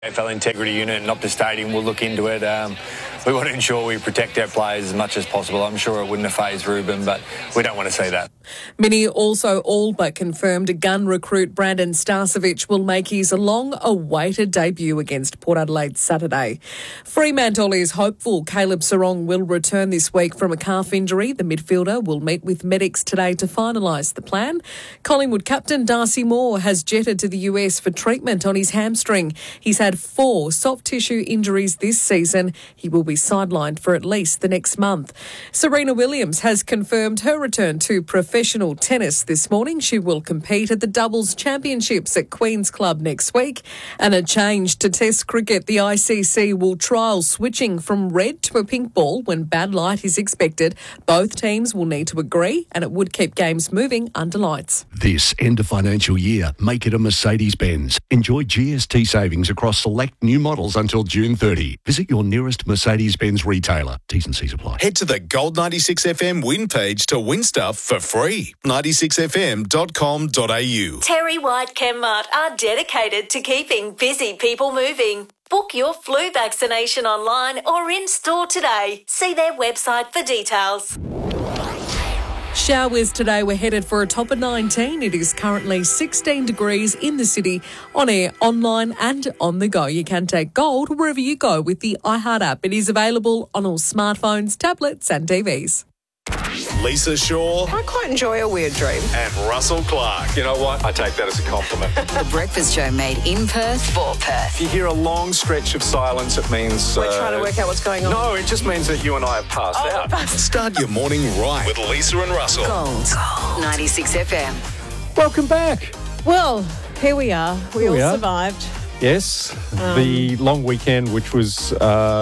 AFL Integrity Unit and Optus Stadium will look into it. We want to ensure we protect our players as much as possible. I'm sure it wouldn't have fazed Ruben, but we don't want to see that. Many also all but confirmed gun recruit Brandon Starcevich will make his long-awaited debut against Port Adelaide Saturday. Fremantle is hopeful Caleb Serong will return this week from a calf injury. The midfielder will meet with medics today to finalise the plan. Collingwood captain Darcy Moore has jetted to the US for treatment on his hamstring. He's had 4 soft tissue injuries this season. He will be sidelined for at least the next month. Serena Williams has confirmed her return to professional tennis this morning. She will compete at the Doubles Championships at Queen's Club next week. And a change to Test cricket. The ICC will trial switching from red to a pink ball when bad light is expected. Both teams will need to agree, and it would keep games moving under lights. This end of financial year, make it a Mercedes-Benz. Enjoy GST savings across select new models until June 30. Visit your nearest Mercedes-Benz retailer. T's and C's apply. Head to the Gold 96 FM win page to win stuff for free. 96fm.com.au. Terry White Chemmart are dedicated to keeping busy people moving. Book your flu vaccination online or in-store today. See their website for details. Showers today. We're headed for a top of 19. It is currently 16 degrees in the city, on air, online and on the go. You can take Gold wherever you go with the iHeart app. It is available on all smartphones, tablets and TVs. Lisa Shaw I quite enjoy a weird dream. and Russell Clark. You know what? I take that as a compliment. The Breakfast Show made in Perth for Perth. If you hear a long stretch of silence, it means... We're trying to work out what's going on. No, it just means that you and I have passed out. Start your morning right with Lisa and Russell. Gold 96 FM. Welcome back. Well, here we are. We all we are. survived. Yes, the long weekend, which was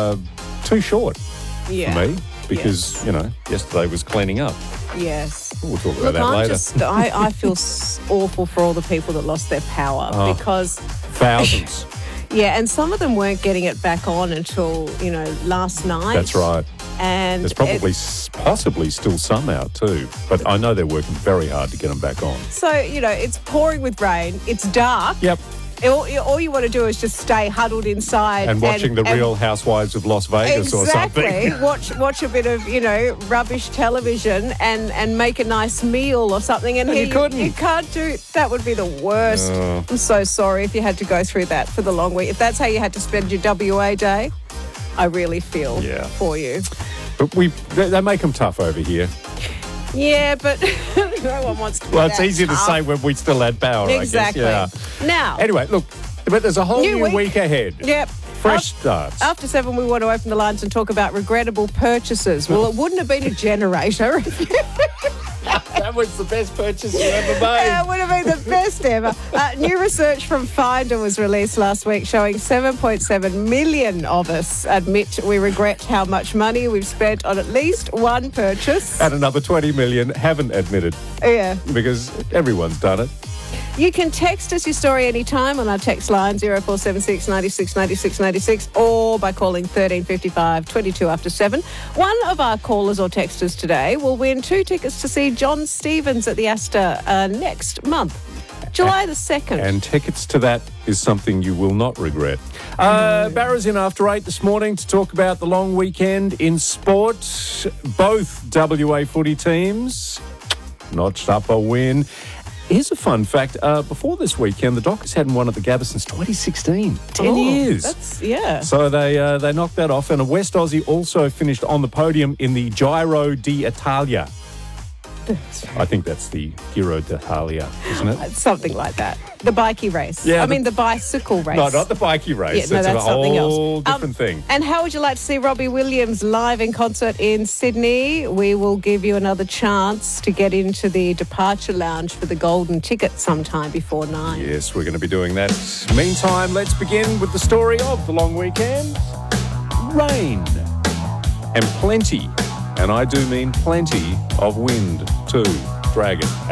too short Yeah. for me because, you know, yesterday was cleaning up. Yes. We'll talk about Look, that later. I feel awful for all the people that lost their power because, Thousands. yeah, and some of them weren't getting it back on until, last night. That's right. And There's probably possibly still some out too, but I know they're working very hard to get them back on. So, it's pouring with rain. It's dark. Yep. All you want to do is just stay huddled inside. And watching the Real Housewives of Las Vegas or something. Exactly. Watch a bit of, rubbish television and make a nice meal or something. And you couldn't. You can't do... That would be the worst. I'm so sorry if you had to go through that for the long week. If that's how you had to spend your WA day, I really feel for you. But they make them tough over here. Yeah, but no one wants to be Well, it's that easier to tough. say when we still had power, Exactly. I guess. Yeah. Now... Anyway, look, but there's a whole New new week ahead. Yep. Fresh starts. After 7, we want to open the lines and talk about regrettable purchases. Well, it wouldn't have been a generator if you... That was the best purchase you ever made. It would have been the best ever. New research from Finder was released last week showing 7.7 million of us admit we regret how much money we've spent on at least one purchase. And another 20 million haven't admitted Yeah. because everyone's done it. You can text us your story anytime on our text line 0476 96 96 96 or by calling 1355 22 after 7. One of our callers or texters today will win 2 tickets to see John Stevens at the Astor next month, July the 2nd. And tickets to that is something you will not regret. Barra's in after 8 this morning to talk about the long weekend in sport. Both WA footy teams notched up a win. Here's a fun fact. Before this weekend, the Dockers hadn't won at the Gabba since 2016. 10 years. So they knocked that off. And a West Aussie also finished on the podium in the Giro d'Italia. I think that's the Giro d'Italia, isn't it? Something like that. The bikie race. Yeah, the bicycle race. No, not the bikie race. Yeah, no, that's that's a something whole else. different thing. And how would you like to see Robbie Williams live in concert in Sydney? We will give you another chance to get into the departure lounge for the golden ticket sometime before 9. Yes, we're going to be doing that. Meantime, let's begin with the story of the long weekend. Rain. And plenty, and I do mean plenty, of wind too. Dragon.